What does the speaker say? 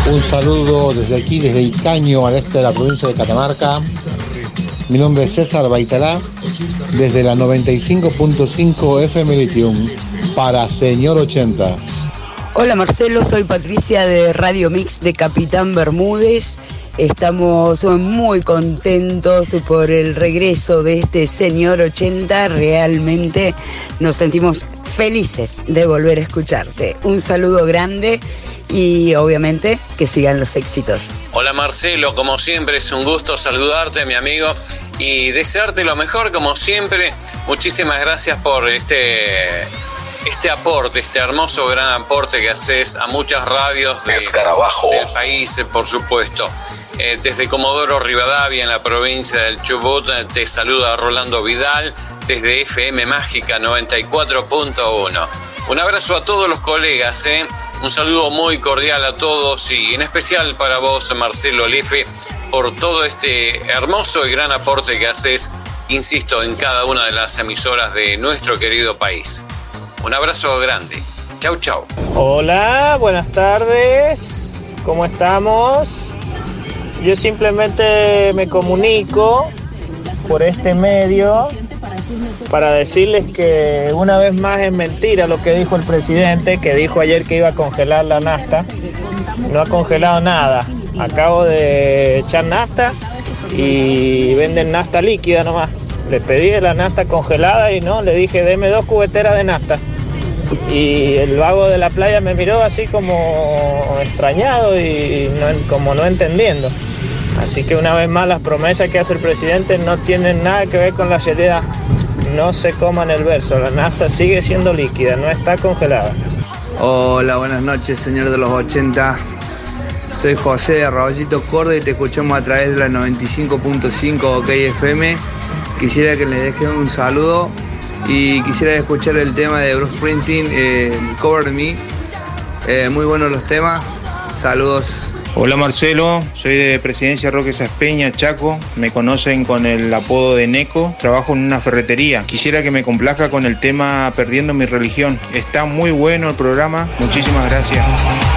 Un saludo desde aquí, desde Icaño, al este de la provincia de Catamarca. Mi nombre es César Baitalá, desde la 95.5 FM Litium, para Señor 80. Hola Marcelo, soy Patricia de Radio Mix de Capitán Bermúdez. Estamos muy contentos por el regreso de este Señor 80. Realmente nos sentimos felices de volver a escucharte. Un saludo grande y obviamente que sigan los éxitos. Hola Marcelo, como siempre es un gusto saludarte, mi amigo, y desearte lo mejor como siempre. Muchísimas gracias por este aporte, este hermoso gran aporte que haces a muchas radios del país, por supuesto. Desde Comodoro Rivadavia, en la provincia del Chubut, te saluda Rolando Vidal, desde FM Mágica 94.1. Un abrazo a todos los colegas, un saludo muy cordial a todos y en especial para vos, Marcelo Lefe, por todo este hermoso y gran aporte que haces, insisto, en cada una de las emisoras de nuestro querido país. Un abrazo grande. Chau, chau. Hola, buenas tardes. ¿Cómo estamos? Yo simplemente me comunico por este medio para decirles que una vez más es mentira lo que dijo el presidente, que dijo ayer que iba a congelar la nafta. No ha congelado nada. Acabo de echar nafta y venden nafta líquida nomás. Le pedí de la nafta congelada y no, le dije deme 2 cubeteras de nafta. Y el vago de la playa me miró así como extrañado y como no entendiendo. Así que una vez más las promesas que hace el presidente no tienen nada que ver con la realidad. No se coman el verso, la nafta sigue siendo líquida, no está congelada. Hola, buenas noches, señor de los 80. Soy José de Arroyito Córdoba y te escuchamos a través de la 95.5 OK FM. Quisiera que les dejen un saludo y quisiera escuchar el tema de Bruce Springsteen, Cover Me. Muy buenos los temas. Saludos. Hola Marcelo, soy de Presidencia Roque Saspeña, Chaco. Me conocen con el apodo de Neco. Trabajo en una ferretería. Quisiera que me complazca con el tema Perdiendo mi religión. Está muy bueno el programa. Muchísimas gracias.